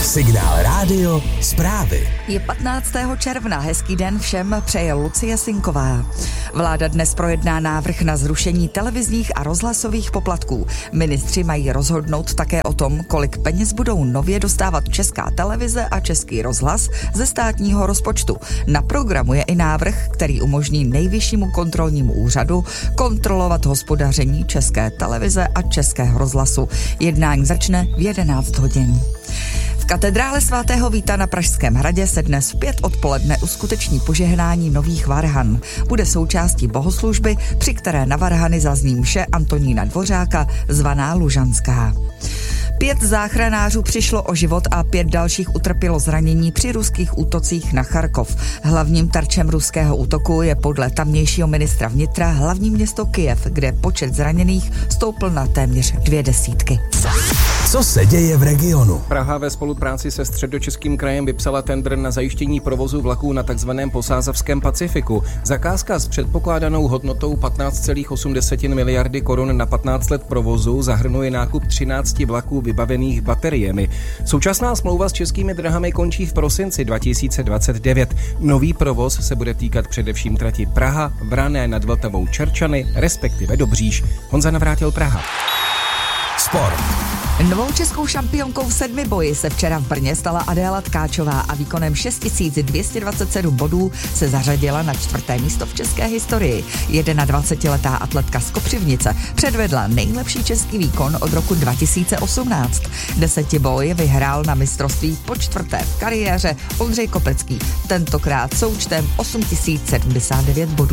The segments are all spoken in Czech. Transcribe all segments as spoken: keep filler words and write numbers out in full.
Signál Rádio zprávy. Je patnáctého června, hezký den všem přeje Lucie Sinková. Vláda dnes projedná návrh na zrušení televizních a rozhlasových poplatků. Ministři mají rozhodnout také o tom, kolik peněz budou nově dostávat Česká televize a Český rozhlas ze státního rozpočtu. Na programu je i návrh, který umožní Nejvyššímu kontrolnímu úřadu kontrolovat hospodaření České televize a Českého rozhlasu. Jednání začne v jedenáct hodin. V katedrále svatého Víta na Pražském hradě se dnes v pět odpoledne uskuteční požehnání nových varhan. Bude součástí bohoslužby, při které na varhany zazní mše Antonína Dvořáka, zvaná Lužanská. Pět záchranářů přišlo o život a pět dalších utrpělo zranění při ruských útocích na Charkov. Hlavním terčem ruského útoku je podle tamnějšího ministra vnitra hlavní město Kyjev, kde počet zraněných stoupl na téměř dvě desítky. Co se děje v regionu? Praha ve spolupráci se Středočeským krajem vypsala tendr na zajištění provozu vlaků na takzvaném posázavském Pacifiku. Zakázka s předpokládanou hodnotou patnáct celá osm miliardy korun na patnáct let provozu zahrnuje nákup třinácti vlaků vybavených bateriemi. Současná smlouva s Českými dráhami končí v prosinci dva tisíce dvacet devět. Nový provoz se bude týkat především trati Praha, Vrané nad Vltavou, Čerčany, respektive Dobříš. Honza Navrátil, Praha. Sport. Novou českou šampionkou v sedmiboji se včera v Brně stala Adéla Tkáčová a výkonem šest tisíc dvě stě dvacet sedm bodů se zařadila na čtvrté místo v české historii. dvacetiletá atletka z Kopřivnice předvedla nejlepší český výkon od roku dva tisíce osmnáct. Desetiboj vyhrál na mistrovství po čtvrté v kariéře Ondřej Kopecký, tentokrát součtem osm tisíc sedmdesát devět bodů.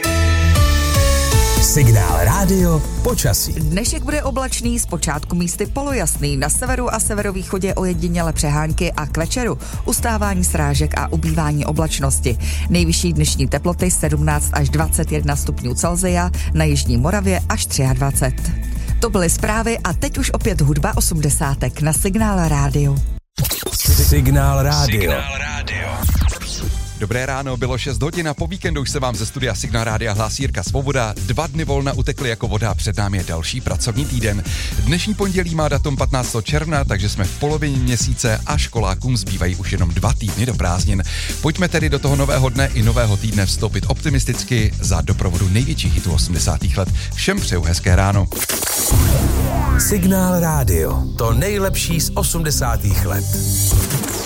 Signál Rádio počasí. Dnešek bude oblačný, zpočátku místy polojasný, na severu a severovýchodě ojedinělé přehánky a k večeru ustávání srážek a ubývání oblačnosti. Nejvyšší dnešní teploty sedmnáct až dvacet jedna stupňů Celsia, na jižní Moravě až dvacet tři. To byly zprávy a teď už opět hudba osmdesátek na Signál Rádio. Signál Rádio. Signál Rádio. Dobré ráno, bylo šest hodin a po víkendu už se vám ze studia Signál Rádia hlásí Jirka Svoboda. Dva dny volna utekly jako voda, před námi je další pracovní týden. Dnešní pondělí má datum patnáctého června, takže jsme v polovině měsíce a školákům zbývají už jenom dva týdny do prázdnin. Pojďme tedy do toho nového dne i nového týdne vstoupit optimisticky za doprovodu největších hitů osmdesátých let. Všem přeju hezké ráno. Signál Rádio, to nejlepší z osmdesátých let.